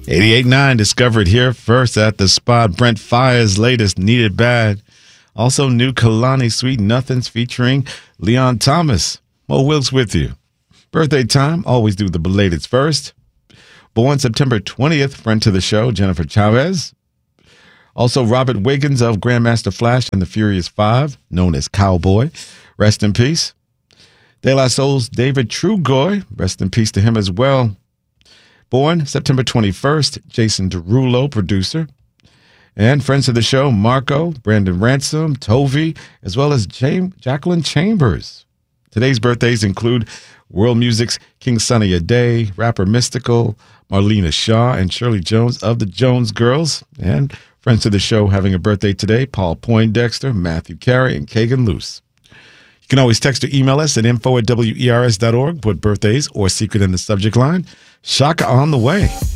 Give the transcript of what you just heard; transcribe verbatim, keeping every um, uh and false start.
eighty-eight point nine discovered here first at the spot. Brent Faiyaz's latest, Needed Bad. Also, new Kalani Sweet Nothings featuring Leon Thomas. Mo Wilkes with you. Birthday time, always do the belateds first. Born September twentieth, friend to the show, Jennifer Chavez. Also, Robert Wiggins of Grandmaster Flash and the Furious Five, known as Cowboy. Rest in peace. De La Soul's David Trugoy, rest in peace to him as well. Born September twenty-first, Jason Derulo, producer. And friends of the show, Marco, Brandon Ransom, Tovi, as well as James, Jacqueline Chambers. Today's birthdays include world music's King Sunny Ade, rapper Mystical, Marlena Shaw, and Shirley Jones of the Jones Girls. And friends of the show having a birthday today, Paul Poindexter, Matthew Carey, and Kagan Luce. You can always text or email us at info at W E R S dot org. Put birthdays or secret in the subject line. Shaka on the way.